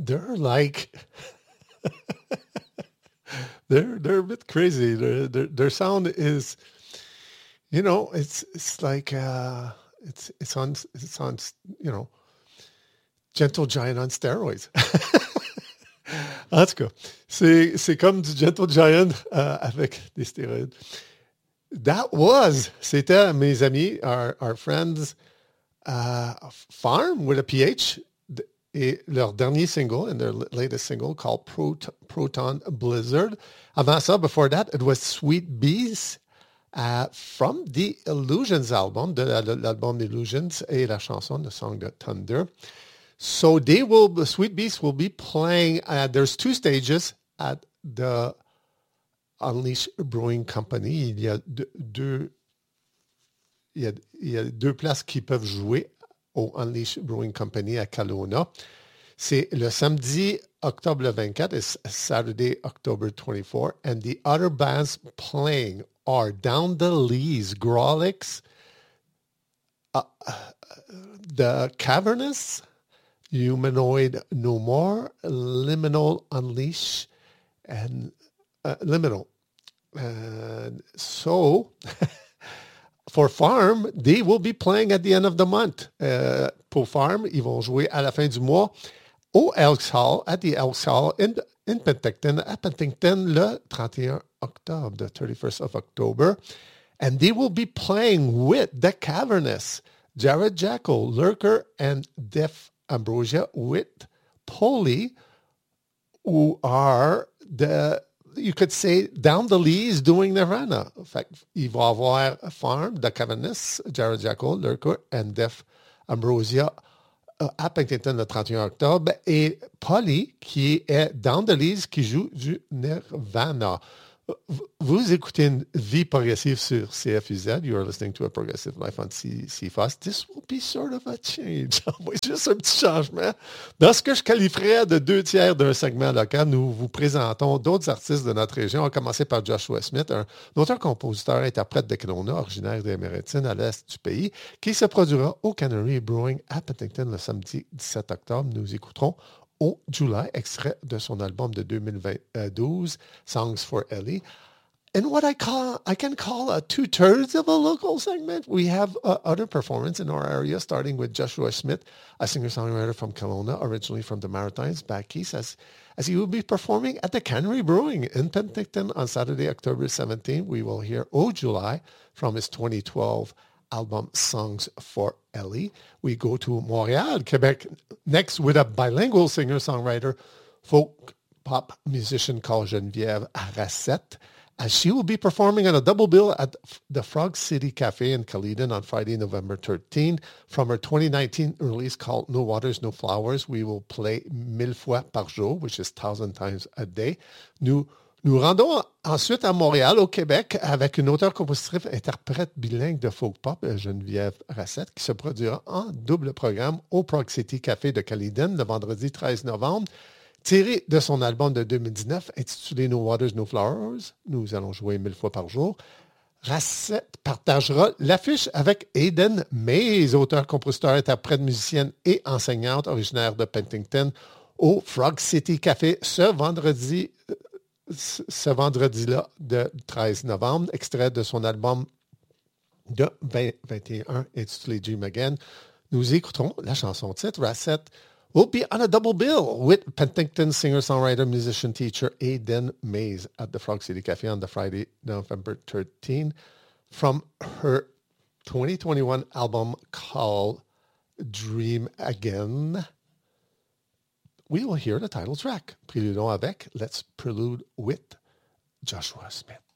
they're like they're a bit crazy. Their sound is, it's like it's on Gentle Giant on steroids. En tout cas, c'est comme du Gentle Giant avec des stéroïdes. C'était mes amis, our friends, Farm with a PH, et leur dernier single, and their latest single called Proton Blizzard. Avant ça, before that, it was Sweet Bees from the Illusions album, de l'album Illusions, et la chanson, The Song of Thunder. So Sweet Beast will be playing, there's 2 stages at the Unleash Brewing Company. Il y a deux places qui peuvent jouer au Unleash Brewing Company à Kelowna. C'est le samedi, Octobre le 24, et Saturday, October 24. And the other bands playing are Down the Lees, Grolix, The Cavernous, Humanoid No More, Liminal Unleash, and Liminal. So, for Farm, they will be playing at the end of the month. Pour Farm, ils vont jouer à la fin du mois au Elks Hall, at the Elks Hall in Penticton, à Penticton, le 31 octobre, the 31st of October. And they will be playing with The Cavernous, Jared Jackal, Lurker, and Def Ambrosia with Polly, who are you could say, Down the Lees doing Nirvana. Fait il va avoir Farm, The Cavernous, Jared Jackal, Lurker, and Def Ambrosia à Penticton le 31 octobre, et Polly, qui est Down the Lees, qui joue du Nirvana. Vous écoutez une vie progressive sur CFUZ. You are listening to a progressive life on CFOS. This will be sort of a change. Juste un petit changement. Dans ce que je qualifierais de 2/3 d'un segment local, nous vous présentons d'autres artistes de notre région. On va commencer par Joshua Smith, un auteur-compositeur interprète de Kelowna, originaire des Méritines à l'est du pays, qui se produira au Cannery Brewing à Penticton le samedi 17 octobre. Nous écouterons au July, extrait de son album de 2012, Songs for Ellie. And what I can call a 2/3 of a local segment. We have other performance in our area, starting with Joshua Smith, a singer-songwriter from Kelowna, originally from the Maritimes, back east, as he will be performing at the Cannery Brewing in Penticton on Saturday, October 17. We will hear Oh July from his 2012 album Songs for Ellie. We go to Montreal, Quebec, next with a bilingual singer-songwriter, folk pop musician called Geneviève Racette, as she will be performing on a double bill at the Frog City Cafe in Caledon on Friday, November 13. From her 2019 release called No Waters, No Flowers, we will play 1000 fois par jour, which is 1,000 times a day. Nous rendons ensuite à Montréal, au Québec, avec une auteure-compositrice interprète bilingue de folk pop, Geneviève Racette, qui se produira en double programme au Prog City Café de Caledon le vendredi 13 novembre. Tiré de son album de 2019 intitulé No Waters, No Flowers, nous allons jouer 1000 fois par jour. Racette partagera l'affiche avec Aiden Mays, auteur-compositeur, interprète, musicienne et enseignante originaire de Penticton, au Frog City Café ce vendredi-là, de 13 novembre, extrait de son album de 2021 intitulé Dream Again. Nous écouterons la chanson titre. Racette will be on a double bill with Penticton singer-songwriter, musician, teacher Aiden Mays at the Frog City Cafe on the Friday, November 13, from her 2021 album called Dream Again. We will hear the title track. Préludons avec Let's Prelude with Joshua Smith.